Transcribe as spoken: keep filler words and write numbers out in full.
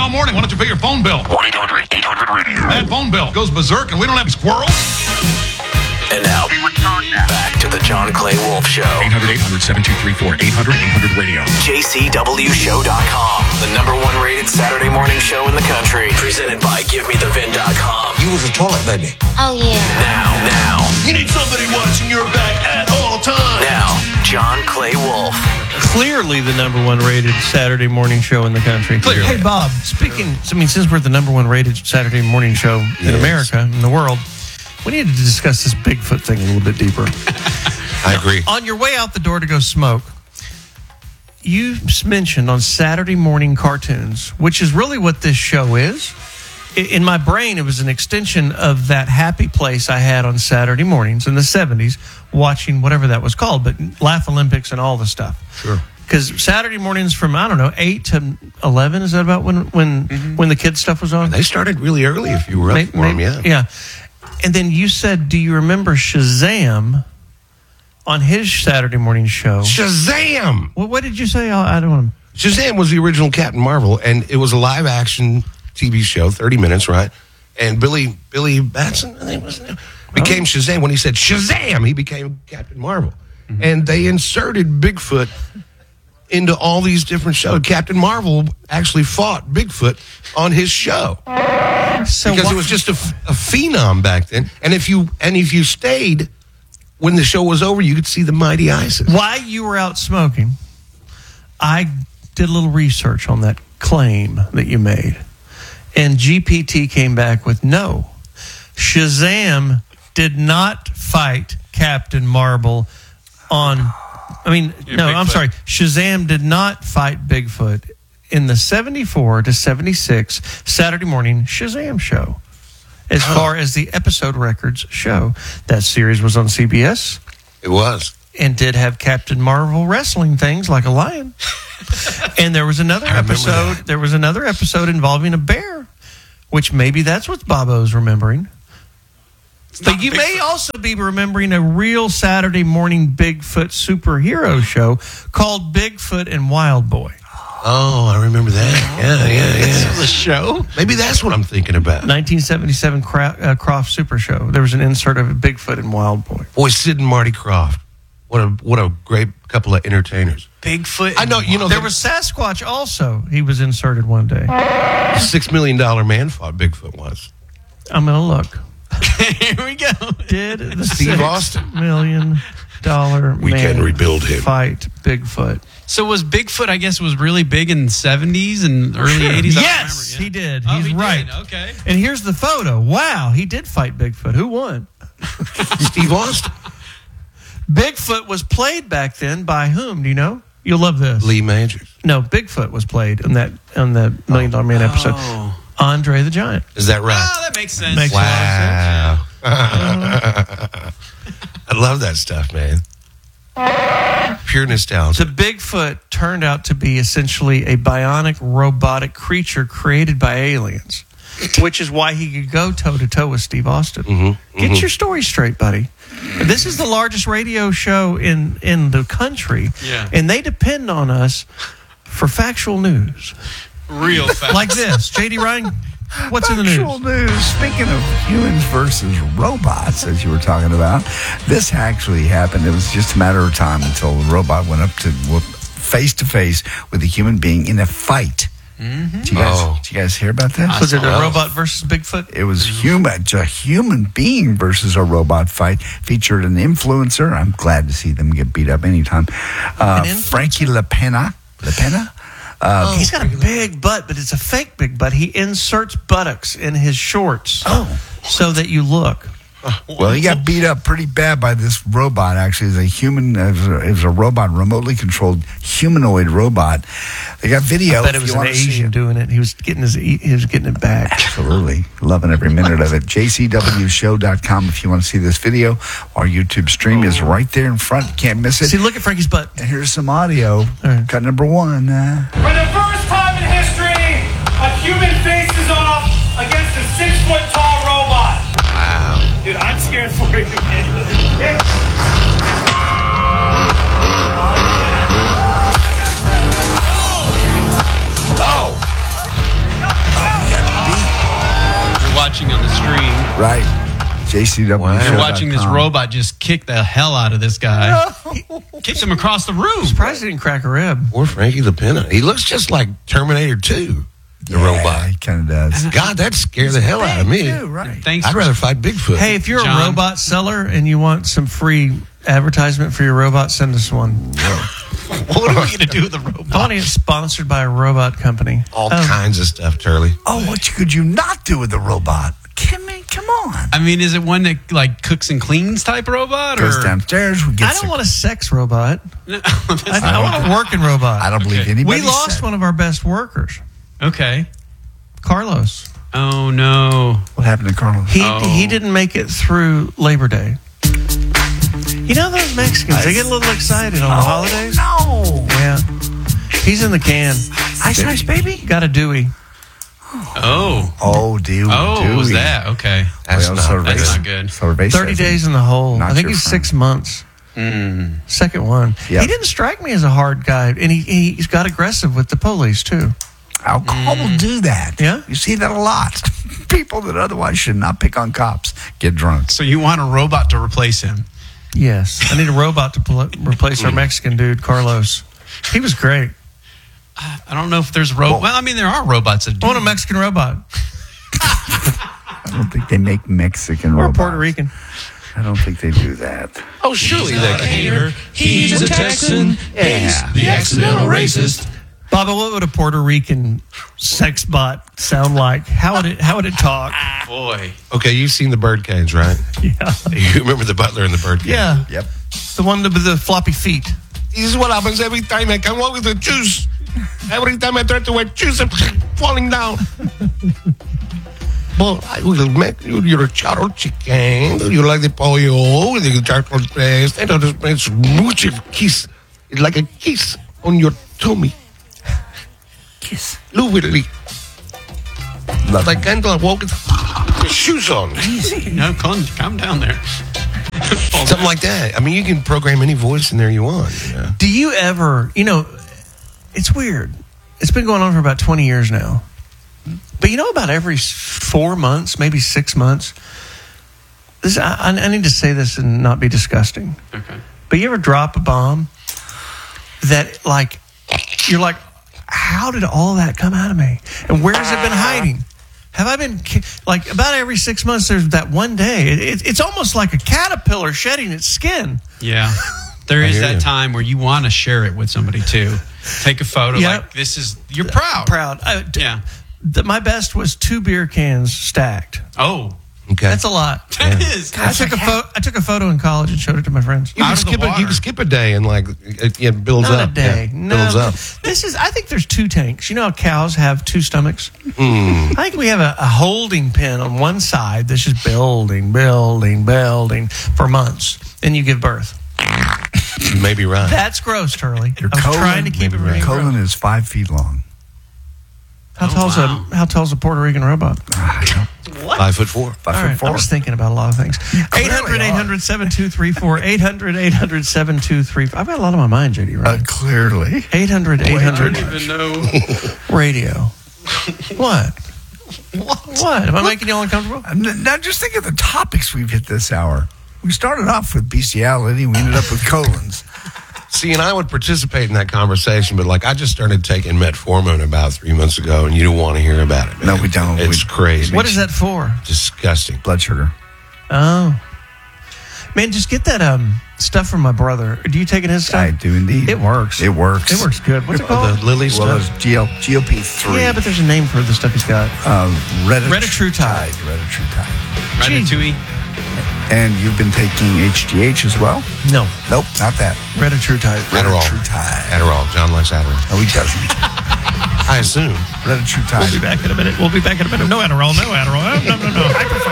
all morning. Why don't you pay your phone bill? one eight hundred eight hundred radio. That phone bill goes berserk, and we don't have squirrels. And now, back to the John Clay Wolf Show. eight hundred eight hundred seven two three four. eight hundred eight hundred radio. J C W show dot com. The number one rated Saturday morning show in the country. Presented by give me the vin dot com. You was a toilet baby. Oh, yeah. Now, now, You need somebody watching your back at all times. now, John Clay Wolf. Clearly the number one rated Saturday morning show in the country. Clearly. Hey, Bob, speaking, I mean, since we're the number one rated Saturday morning show in Yes. America, in the world, we need to discuss this Bigfoot thing a little bit deeper. I agree. On your way out the door to go smoke, you mentioned on Saturday morning cartoons, which is really what this show is. I- In my brain, it was an extension of that happy place I had on Saturday mornings in the seventies, watching whatever that was called, but Laugh Olympics and all the stuff. Sure. Because Saturday mornings from, I don't know, eight to eleven, is that about when when, when the kids' stuff was on? They started really early if you were up May- for them, may- yeah. Yeah. And then you said, do you remember Shazam on his Saturday morning show? Shazam! Well, what did you say? I I don't want to. Shazam was the original Captain Marvel, and it was a live action T V show, thirty minutes, right? And Billy Billy Batson, I think was became Shazam. When he said Shazam, he became Captain Marvel. Mm-hmm. And they inserted Bigfoot into all these different shows. Captain Marvel actually fought Bigfoot on his show. So because what- it was just a, a phenom back then. And if you and if you stayed when the show was over, you could see the mighty Isis. While you were out smoking, I did a little research on that claim that you made. And G P T came back with no. Shazam did not fight Captain Marvel on, I mean, Yeah, no, I'm Bigfoot. sorry. Shazam did not fight Bigfoot in the seventy-four to seventy-six Saturday morning Shazam show. As far as the episode records show, that series was on C B S. It was. And did have Captain Marvel wrestling things like a lion. And there was another remember episode. that. There was another episode involving a bear, which maybe that's what Bobo's remembering. But you may also be remembering a real Saturday morning Bigfoot superhero show called Bigfoot and Wild Boy. Oh, I remember that. Yeah, yeah, yeah. The show? Maybe that's what I'm thinking about. nineteen seventy-seven Cra- uh, Croft Super Show. There was an insert of Bigfoot and Wild Boy. Boy, Sid and Marty Krofft. What a what a great couple of entertainers. Bigfoot. I know, you know, there the- was Sasquatch also. He was inserted one day. The Six Million Dollar Man fought Bigfoot once. I'm going to look. Here we go. Did the Steve six Austin. million dollar We man can rebuild him. fight Bigfoot? So was Bigfoot, I guess, was really big in the seventies and early eighties? I don't Yes, remember, yeah. he did. Oh, He's he did. right. Okay. And here's the photo. Wow, he did fight Bigfoot. Who won? Steve Austin. Bigfoot was played back then by whom? Do you know? You'll love this. Lee Majors. No, Bigfoot was played in that on the Million Dollar Man episode. Oh. Andre the Giant. Is that right? Oh, that makes sense. Makes a lot of sense. Wow. I love that stuff, man. Pure nostalgia. The Bigfoot turned out to be essentially a bionic robotic creature created by aliens, which is why he could go toe to toe with Steve Austin. Mm-hmm, Get mm-hmm. your story straight, buddy. This is the largest radio show in, in the country, Yeah. and they depend on us for factual news. Real fast. Like this. J D Ryan, what's in the Actual news? news. Speaking of humans versus robots, as you were talking about, this actually happened. It was just a matter of time until the robot went up to face to face with a human being in a fight. Mm-hmm. Did, you guys, Oh. did you guys hear about this? Was it a saw it. robot versus Bigfoot? It was human, a human being versus a robot fight. Featured an influencer. I'm glad to see them get beat up anytime. Uh, An influencer? Frankie LaPena. LaPena? Oh, he's got a big butt, but it's a fake big butt. He inserts buttocks in his shorts Oh. so that you look. Well, he got beat up pretty bad by this robot. Actually, it was a human. It was a, it was a robot, remotely controlled humanoid robot. They got video. I bet it if was you an wanna see Asian it. doing it. He was getting his he was getting it back. Absolutely, loving every minute of it. J C W show dot com if you want to see this video. Our YouTube stream is right there in front. Can't miss it. See, look at Frankie's butt. And here's some audio. right. Cut number one. Uh, For the first time in history, a human faces off against a six-foot-tall robot. Wow. Dude, I'm scared for you, man. Oh. Right. J C W. Wow. You're watching this robot just kick the hell out of this guy. He kicked him across the room. Surprised he didn't crack a rib. Poor Frankie the Pinna. He looks just like Terminator two, the Yeah, robot. He kind of does. God, that scared the hell out of me. Too, right. Thanks. I'd rather fight Bigfoot. Hey, if you're John. a robot seller and you want some free advertisement for your robot, send us one. What are we going to do with the robot? Bonnie is sponsored by a robot company. all Um, kinds of stuff, Turley. Oh, what could you not do with the robot? Come on, come on. I mean, is it one that like cooks and cleans type robot? Goes Or downstairs. We get I don't want a sex robot. No, I, that's I not- want a working robot. I don't believe Okay. anybody. we lost said. one of our best workers, Okay. Carlos. Oh no. What happened to Carlos? He Oh. he didn't make it through Labor Day. You know those Mexicans, they get a little excited on the holidays. No. Yeah. He's in the can. Ice Ice Baby? Got a Dewey. Oh. Oh, Dewey. Oh, Dewey. was that? Okay. That's Well, not so That's Race- not good. so Race thirty says days in the hole. Not I think your he's friend. six months. Mm. Second one. Yep. He didn't strike me as a hard guy, and he, he's got aggressive with the police, too. Alcohol will do that. Yeah? You see that a lot. People that otherwise should not pick on cops get drunk. So you want a robot to replace him? Yes. I need a robot to pl- replace our Mexican dude, Carlos. He was great. I don't know if there's ro. Well, I mean, there are robots that do. I want a Mexican robot. I don't think they make Mexican Or a robots. Puerto Rican. I don't think they do that. Oh, surely they can. He's a Texan. Yeah. The accidental racist. Baba, what would a Puerto Rican sex bot sound like? How would it How would it talk? Boy. Okay, you've seen the Birdcage, right? Yeah. You remember the butler in the Birdcage? Yeah. Yep. The one with the floppy feet. This is what happens every time I come walk with the juice. Every time I try to wear shoes, I'm falling down. Well, I will make you your charro chicken. You like the pollo with the charcoal paste. I know this makes much of kiss. It's like a kiss on your tummy. Kiss. Literally. Love I can't walk with shoes on. No, calm, calm down there. Something like that. I mean, you can program any voice in there you want. You know? Do you ever, you know, it's weird. It's been going on for about twenty years now. But you know, about every four months, maybe six months, this, I, I need to say this and not be disgusting. Okay. But you ever drop a bomb that, like, you're like, how did all that come out of me? And where has it been hiding? Have I been, ki- like, about every six months, there's that one day. It, it, it's almost like a caterpillar shedding its skin. Yeah. There I is hear that you. time where you want to share it with somebody too. Take a photo. Yep. Like this is you're proud. Proud. I, d- Yeah. the- my best was two beer cans stacked. Oh, Okay. That's a lot. that is. I took a photo. I took a photo in college and showed it to my friends. You can, Out of the skip a, you water. can skip a day and, like, it, it builds Not up. a day. Yeah, no, builds up. this is. I think there's two tanks. You know how cows have two stomachs. Hmm. I think we have a, a holding pen on one side that's just building, building, building for months, and you give birth. You may be right. That's gross, Turley. Your I was colon, trying to keep it your really colon gross. is five feet long. How Oh, tall's wow. a How tall's a Puerto Rican robot? Five foot four. Five All foot right, four. I was thinking about a lot of things. clearly eight hundred, are. eight hundred, seven two three four, eight hundred, eight hundred, seven two three four. I've got a lot on my mind, J D. Uh, Right? clearly. eight hundred, eight hundred I don't even know. radio. What? What? Am I making you all uncomfortable? N- Now, just think of the topics we've hit this hour. We started off with bestiality. We ended up with colons. See, and I would participate in that conversation, but, like, I just started taking metformin about three months ago, and you don't want to hear about it, man. No, we don't. It's We- crazy. What is that for? Disgusting. Blood sugar. Oh. Man, just get that um stuff from my brother. Do you take his stuff? I do indeed. It works. It works. It works good. What's it Oh, called? the Lily Well, stuff? it's G L, G O P three. Yeah, but there's a name for the stuff he's got. uh, Retatrutide. Retatrutide. Retatrutide. Ratatouille. And you've been taking H G H as well? No. Nope, not that. Retatrutide. Adderall. Retatrutide. Adderall. John likes Adderall. No, he doesn't. I assume. Retatrutide. We'll be back in a minute. We'll be back in a minute. No Adderall. No Adderall. No, no, no. no. I prefer